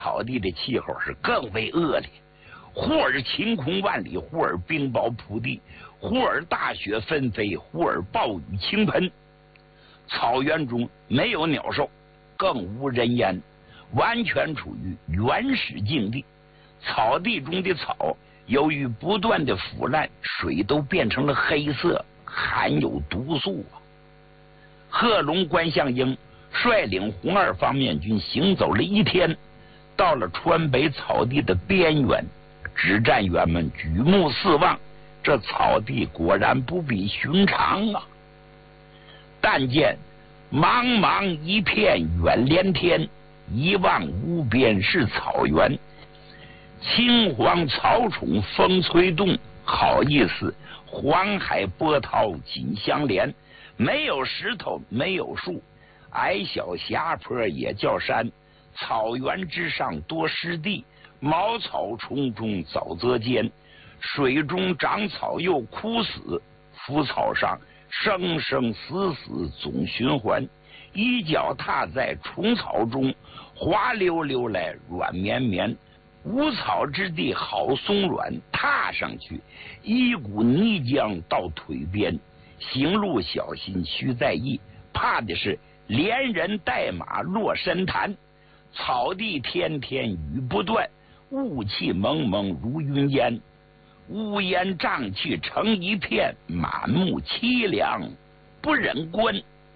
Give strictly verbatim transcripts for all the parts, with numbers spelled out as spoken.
草地的气候是更为恶劣，忽而晴空万里，忽而冰雹铺地，忽而大雪纷飞，忽而暴雨倾盆。草原中没有鸟兽，更无人烟，完全处于原始境地。草地中的草由于不断的腐烂，水都变成了黑色，含有毒素啊。贺龙、关向英率领红二方面军行走了一天，到了川北草地的边缘，指战员们举目四望，这草地果然不比寻常啊！但见茫茫一片远连天，一望无边是草原，青黄草丛风吹动，好意思，黄海波涛紧相连，没有石头，没有树，矮小峡坡也叫山，草原之上多湿地，茅草丛中沼泽间，水中长草又枯死，浮草上生生死死总循环，一脚踏在虫草中，滑溜溜来软绵绵，无草之地好松软，踏上去一股泥浆到腿边，行路小心须在意，怕的是连人带马落深潭。草地天天雨不断，雾气蒙蒙如云烟，乌烟瘴气成一片，满目凄凉不忍观。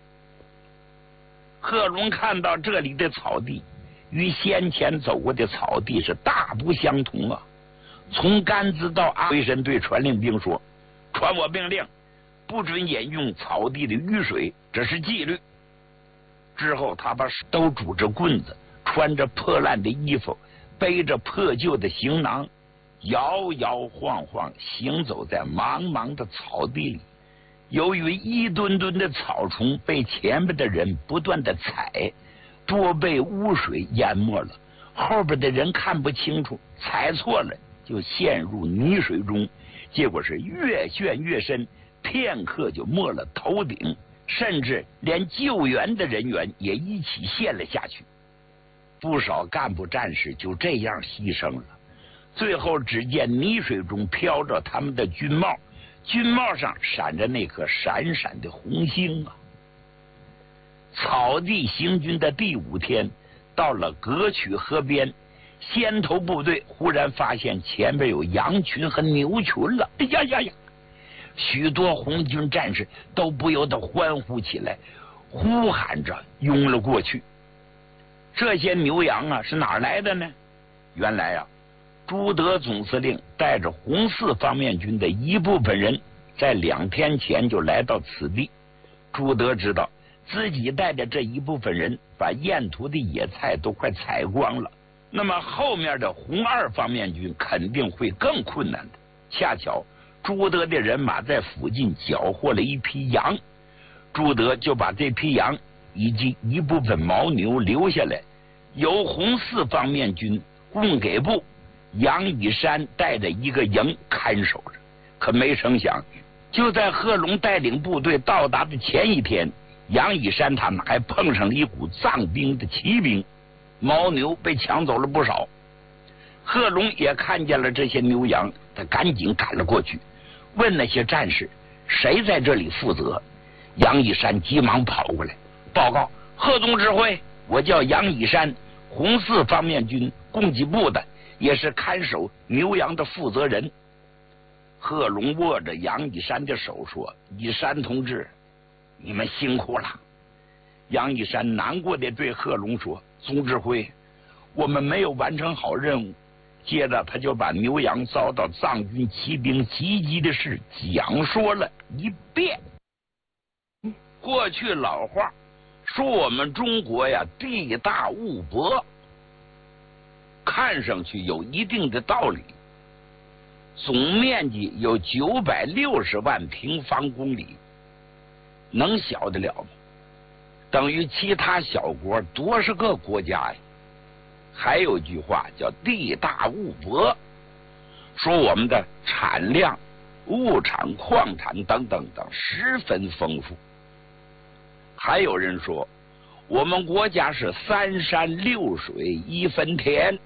贺龙看到这里的草地与先前走过的草地是大不相同啊！从甘孜到阿维神对传令兵说：“传我命令，不准饮用草地的雨水，这是纪律。”之后，他把手都拄着棍子，穿着破烂的衣服，背着破旧的行囊，摇摇晃晃行走在茫茫的草地里。由于一吨吨的草丛被前面的人不断的踩，多被污水淹没了，后边的人看不清楚，踩错了就陷入泥水中，结果是越陷越深，片刻就没了头顶，甚至连救援的人员也一起陷了下去。不少干部战士就这样牺牲了。最后只见泥水中飘着他们的军帽，军帽上闪着那颗闪闪的红星啊！草地行军的第五天，到了葛曲河边，先头部队忽然发现前边有羊群和牛群了。哎呀呀呀！许多红军战士都不由得欢呼起来，呼喊着拥了过去。这些牛羊啊，是哪儿来的呢？原来啊，朱德总司令带着红四方面军的一部分人，在两天前就来到此地。朱德知道自己带的这一部分人把沿途的野菜都快采光了，那么后面的红二方面军肯定会更困难的。恰巧朱德的人马在附近缴获了一批羊，朱德就把这批羊以及一部分牦牛留下来，由红四方面军供给部杨以山带着一个营看守着。可没成想，就在贺龙带领部队到达的前一天，杨以山他们还碰上了一股藏兵的骑兵，牦牛被抢走了不少。贺龙也看见了这些牛羊，他赶紧赶了过去，问那些战士谁在这里负责。杨以山急忙跑过来报告：贺总指挥，我叫杨以山，红四方面军供给部的，也是看守牛羊的负责人。贺龙握着杨以山的手说：以山同志，你们辛苦了。杨以山难过的对贺龙说：总指挥，我们没有完成好任务。接着他就把牛羊遭到藏军骑兵袭击的事讲说了一遍。过去老话说我们中国呀，地大物博，看上去有一定的道理。总面积有九百六十万平方公里，能小得了吗？等于其他小国多少个国家呀？还有句话叫地大物博，说我们的产量、物产、矿产等等等十分丰富。还有人说我们国家是三山六水一分田。